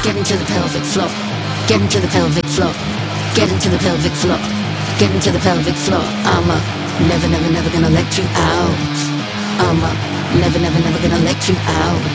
Get into the pelvic floor. Get into the pelvic floor. Get into the pelvic floor. Get into the pelvic floor. I'm never, never, never gonna let you out. I'm never, never, never gonna let you out.